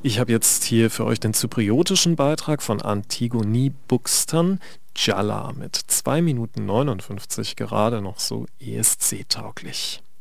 Ich habe jetzt hier für euch den zypriotischen Beitrag von Antigoni Buxton, Djalla mit 2 Minuten 59 gerade noch so ESC-tauglich.